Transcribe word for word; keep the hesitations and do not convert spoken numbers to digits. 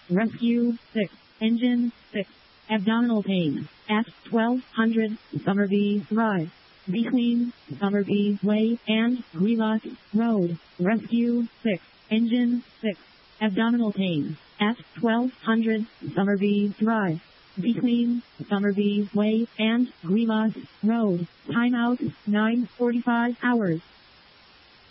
Rescue six. Engine six. Abdominal pain at twelve hundred Somerby Drive, between Somerby Way and Greelocke Road. Rescue six. Engine six. Abdominal pain at twelve hundred Somerby Drive, between Somerby Way and Greelocke Road. Timeout nine forty-five hours.